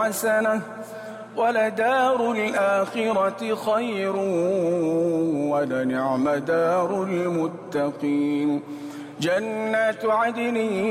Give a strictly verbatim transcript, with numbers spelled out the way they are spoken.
حسنة ولدار الآخرة خير ولنعم دار المتقين. جنات عدن